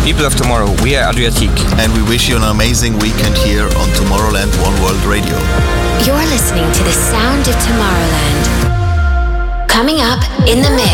People of Tomorrow, we are Adriatique. And we wish you an amazing weekend here on Tomorrowland One World Radio. You're listening to the sound of Tomorrowland. Coming up in the mix.